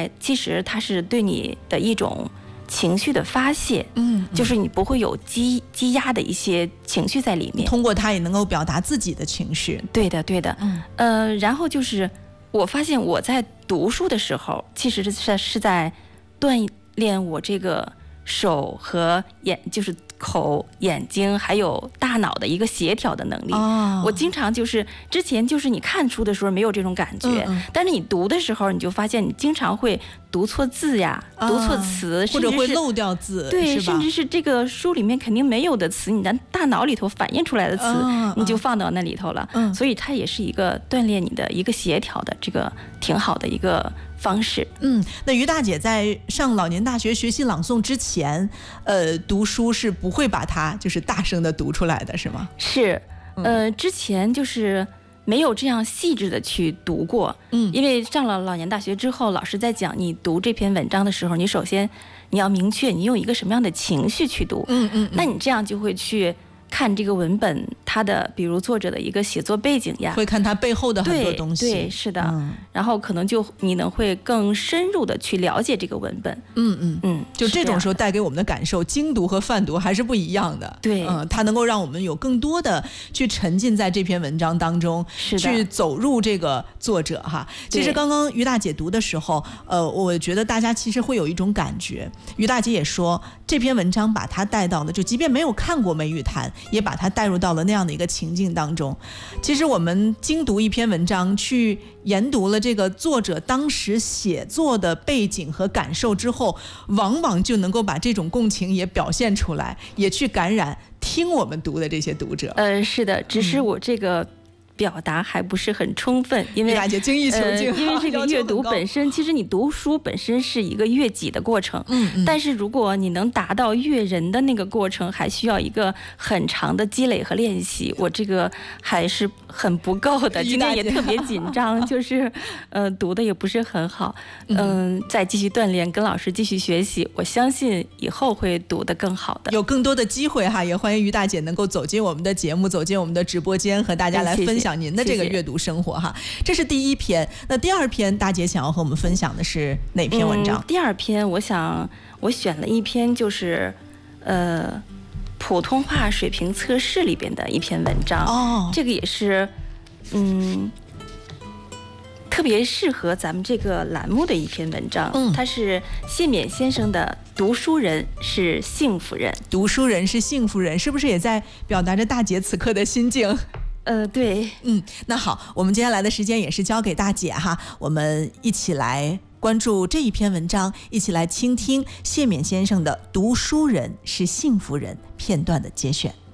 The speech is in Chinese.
来，其实它是对你的一种情绪的发泄，就是你不会有积压的一些情绪在里面， 通过它也能够表达自己的情绪。 对的，对的，然后就是我发现我在读书的时候，其实是在锻炼我这个手和眼，就是口、眼睛还有大脑的一个协调的能力。我经常就是之前就是你看书的时候没有这种感觉，但是你读的时候你就发现你经常会读错字呀，读错词， 或者会漏掉字， 对， 是吧？ 甚至是这个书里面肯定没有的词，你的大脑里头反映出来的词，你就放到那里头了。所以它也是一个锻炼你的一个协调的这个挺好的一个方式。 那于大姐在上老年大学学习朗诵之前，读书是不会把它就是大声的读出来的，是吗？ 是，之前就是没有这样细致的去读过。因为上了老年大学之后，老师在讲你读这篇文章的时候，你首先你要明确你用一个什么样的情绪去读。那你这样就会去看这个文本它的比如作者的一个写作背景呀， 会看它背后的很多东西。 对，是的。然后可能就你能会更深入的去了解这个文本。 就这种时候带给我们的感受，精读和泛读还是不一样的。 对， 它能够让我们有更多的去沉浸在这篇文章当中，去走入这个作者哈。其实刚刚于大姐读的时候，我觉得大家其实会有一种感觉，于大姐也说这篇文章把它带到了，就即便没有看过《梅雨潭》，也把它带入到了那样的一个情境当中。其实我们精读一篇文章，去研读了这个作者当时写作的背景和感受之后，往往就能够把这种共情也表现出来，也去感染听我们读的这些读者。 是的，只是我这个表达还不是很充分，因为大姐精益求精， 因为这个阅读本身，其实你读书本身是一个悦己的过程，但是如果你能达到悦人的那个过程，还需要一个很长的积累和练习，我这个还是很不够的。今天也特别紧张，就是读的也不是很好，再继续锻炼，跟老师继续学习，我相信以后会读得更好的， 有更多的机会哈，也欢迎于大姐能够走进我们的节目，走进我们的直播间，和大家来分享您的这个阅读生活哈。这是第一篇，那第二篇大姐想要和我们分享的是哪篇文章？ 第二篇我选了一篇就是普通话水平测试里边的一篇文章。这个也是特别适合咱们这个栏目的一篇文章。它是谢冕先生的《读书人是幸福人》。 读书人是幸福人，是不是也在表达着大姐此刻的心境？ 对。 那好，我们接下来的时间也是交给大姐哈，我们一起来关注这一篇文章，一起来倾听谢冕先生的《读书人是幸福人》片段的节选。